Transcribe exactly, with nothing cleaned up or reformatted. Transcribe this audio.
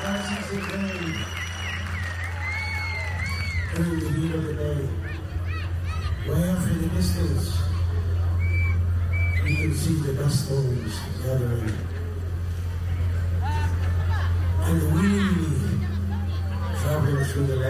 As the day, during the heat of the day, way off in the distance, you can see the dust storms gathering. And the wind traveling through the land.